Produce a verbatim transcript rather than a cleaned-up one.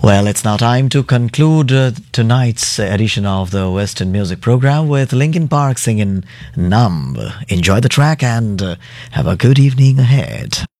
Well, it's now time to conclude uh, tonight's edition of the Western Music Program with Linkin Park singing Numb. Enjoy the track and uh, have a good evening ahead.